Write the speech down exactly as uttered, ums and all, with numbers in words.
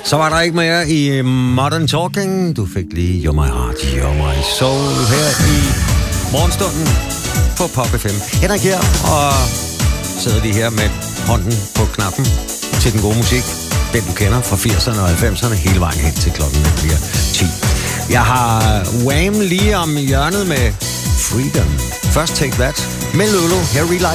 Så var der ikke mere i Modern Talking. Du fik lige You're My Heart, You're My Soul her i morgenstunden på Pop F M. Henrik her, og sidder vi her med hånden på knappen til den gode musik. Den du kender fra firserne og halvfemserne, hele vejen hen til klokken bliver ti. Jeg har Wham lige om hjørnet med Freedom. First Take That med Lulu. Here we like